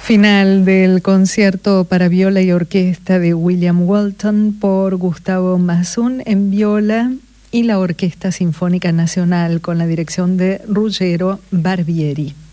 Final del concierto para viola y orquesta de William Walton por Gustavo Massun en viola y la Orquesta Sinfónica Nacional con la dirección de Ruggero Barbieri.